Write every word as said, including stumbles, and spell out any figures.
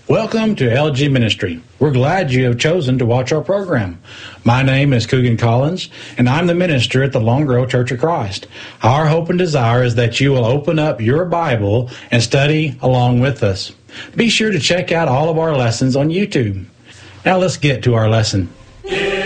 Welcome to L G Ministry. We're glad you have chosen to watch our program. My name is Coogan Collins, and I'm the minister at the Long Grove Church of Christ. Our hope and desire is that you will open up your Bible and study along with us. Be sure to check out all of our lessons on YouTube. Now let's get to our lesson.